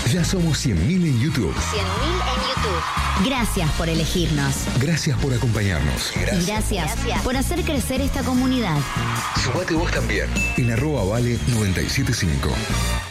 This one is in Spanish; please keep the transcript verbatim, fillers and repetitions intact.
Ya somos cien mil en YouTube. cien mil en YouTube. Gracias por elegirnos. Gracias por acompañarnos. Gracias. Y gracias, gracias por hacer crecer esta comunidad. Sumate vos también en arroba vale noventa y siete punto cinco.